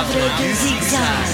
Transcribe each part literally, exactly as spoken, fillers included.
Palavra de Zig-Zag.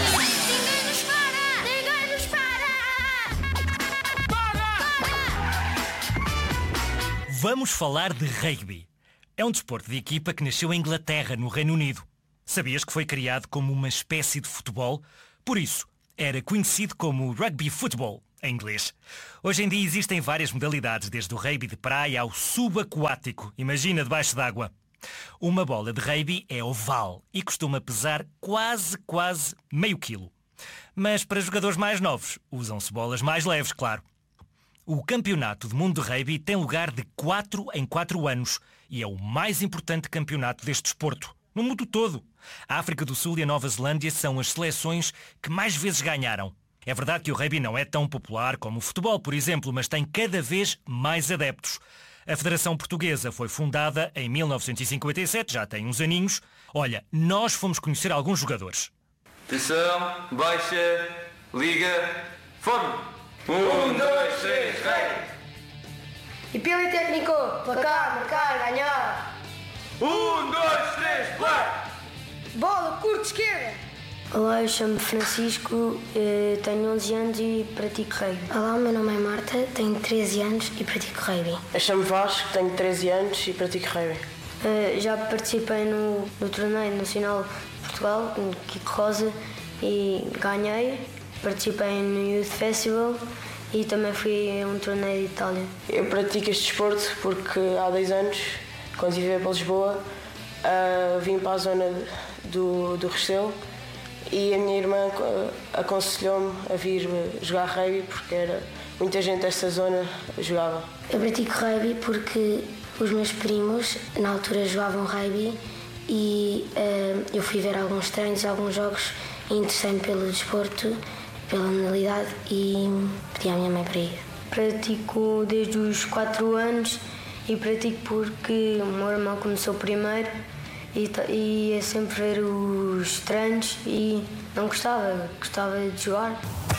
Vamos falar de rugby. É um desporto de equipa que nasceu em Inglaterra, no Reino Unido. Sabias que foi criado como uma espécie de futebol? Por isso, era conhecido como rugby football, em inglês. Hoje em dia existem várias modalidades, desde o rugby de praia ao subaquático. Imagina debaixo d'água. Uma bola de rugby é oval e costuma pesar quase, quase meio quilo. Mas para jogadores mais novos, usam-se bolas mais leves, claro. O Campeonato do Mundo de Rugby tem lugar de quatro em quatro anos e é o mais importante campeonato deste desporto, no mundo todo. A África do Sul e a Nova Zelândia são as seleções que mais vezes ganharam. É verdade que o rugby não é tão popular como o futebol, por exemplo, mas tem cada vez mais adeptos. A Federação Portuguesa foi fundada em mil novecentos e cinquenta e sete, já tem uns aninhos. Olha, nós fomos conhecer alguns jogadores. Atenção, baixa, liga, forma! Um, dois, três, rei! E pelo técnico, placar, marcar, ganhar. Um, dois, três, play! Bola, curto, esquerda. Olá, eu chamo-me Francisco, tenho onze anos e pratico rugby. Olá, o meu nome é Marta, tenho treze anos e pratico rugby. Eu chamo-me Vasco, tenho treze anos e pratico rugby. Uh, já participei no, no torneio nacional de Portugal, no Kiko Rosa, e ganhei. Participei no Youth Festival e também fui a um torneio de Itália. Eu pratico este desporto porque há dois anos, quando estive para Lisboa, uh, vim para a zona do, do Restelo e a minha irmã aconselhou-me a vir jogar rugby porque era, muita gente desta zona jogava. Eu pratico rugby porque os meus primos na altura jogavam rugby e uh, eu fui ver alguns treinos, alguns jogos e interessei-me pelo desporto, pela modalidade e pedi à minha mãe para ir. Pratico desde os quatro anos e pratico porque o meu irmão começou primeiro e, e ia sempre ver os treinos e não gostava, gostava de jogar.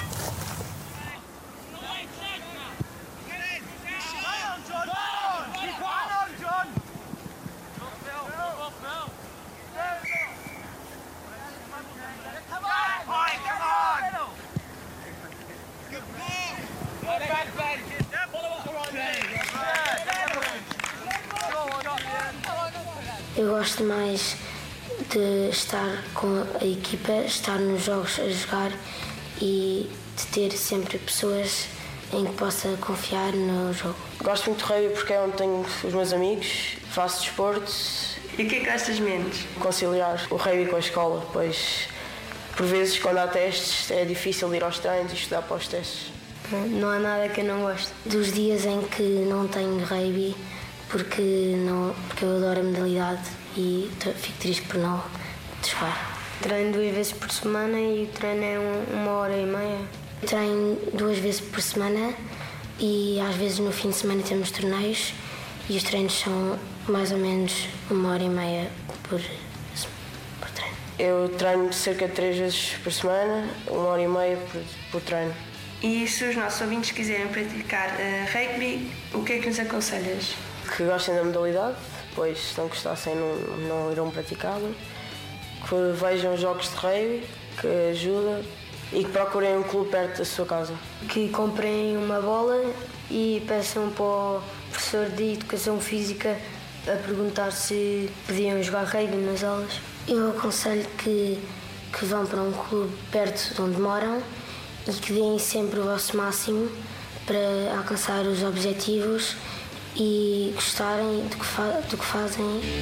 Eu gosto mais de estar com a equipa, estar nos jogos a jogar e de ter sempre pessoas em que possa confiar no jogo. Gosto muito de rugby porque é onde tenho os meus amigos, faço desporto. E o que é que gostas menos? Conciliar o rugby com a escola, pois por vezes quando há testes é difícil ir aos treinos e estudar para os testes. Não há nada que eu não gosto. Dos dias em que não tenho rugby, porque, não, porque eu adoro a modalidade e fico triste por não jogar. Treino duas vezes por semana e o treino é um, uma hora e meia. Treino duas vezes por semana e às vezes no fim de semana temos torneios e os treinos são mais ou menos uma hora e meia por, por treino. Eu treino cerca de três vezes por semana, uma hora e meia por, por treino. E se os nossos ouvintes quiserem praticar uh, rugby, o que é que nos aconselhas? Que gostem da modalidade, pois se não gostassem não, não irão praticá-la. Que vejam jogos de rugby, que ajuda e que procurem um clube perto da sua casa. Que comprem uma bola e peçam para o professor de Educação Física a perguntar se podiam jogar rugby nas aulas. Eu aconselho que, que vão para um clube perto de onde moram e que deem sempre o vosso máximo para alcançar os objetivos e gostarem do que, fa- do que fazem.